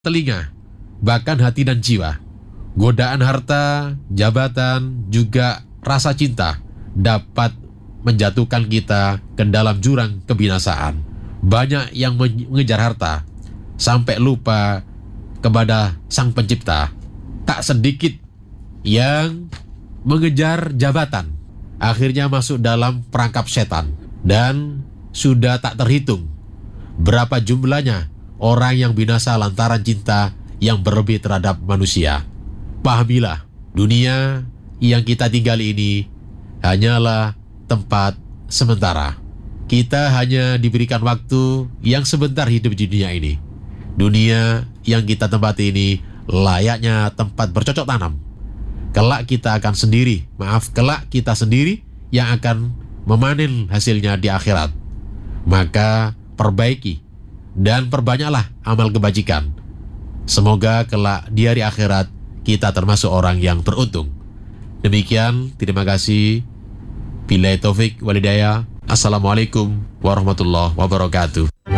telinga, bahkan hati dan jiwa. Godaan harta, jabatan, juga rasa cinta dapat menjatuhkan kita ke dalam jurang kebinasaan. Banyak yang mengejar harta sampai lupa kepada Sang Pencipta. Tak sedikit yang mengejar jabatan, akhirnya masuk dalam perangkap setan. Dan sudah tak terhitung berapa jumlahnya orang yang binasa lantaran cinta yang berlebih terhadap manusia. Pahamilah, dunia yang kita tinggali ini hanyalah tempat sementara. Kita hanya diberikan waktu yang sebentar hidup di dunia ini. Dunia yang kita tempati ini layaknya tempat bercocok tanam. Kelak kita sendiri yang akan memanen hasilnya di akhirat. Maka perbaiki dan perbanyaklah amal kebajikan. Semoga kelak di hari akhirat kita termasuk orang yang beruntung. Demikian, terima kasih. Billahi taufik walhidayah. Assalamualaikum warahmatullahi wabarakatuh.